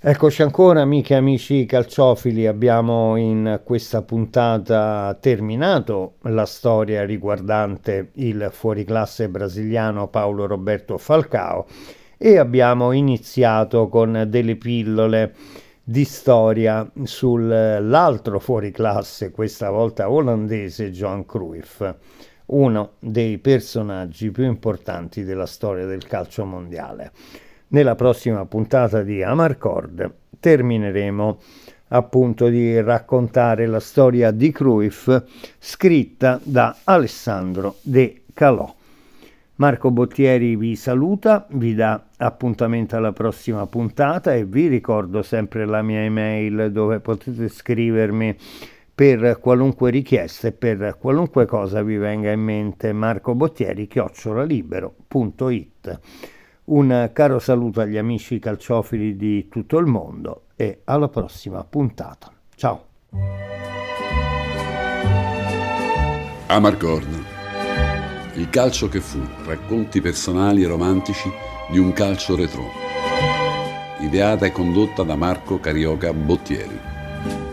Eccoci ancora, amiche e amici calciofili. Abbiamo in questa puntata terminato la storia riguardante il fuoriclasse brasiliano Paulo Roberto Falcao e abbiamo iniziato con delle pillole di storia sull'altro fuoriclasse, questa volta olandese, Johan Cruyff, uno dei personaggi più importanti della storia del calcio mondiale. Nella prossima puntata di Amarcord termineremo appunto di raccontare la storia di Cruyff scritta da Alessandro De Calò. Marco Bottieri vi saluta, vi dà appuntamento alla prossima puntata e vi ricordo sempre la mia email dove potete scrivermi per qualunque richiesta e per qualunque cosa vi venga in mente, marcobottieri@libero.it. Un caro saluto agli amici calciofili di tutto il mondo e alla prossima puntata. Ciao. Amarcord, il calcio che fu, racconti personali e romantici di un calcio retro. Ideata e condotta da Marco Carioca Bottieri.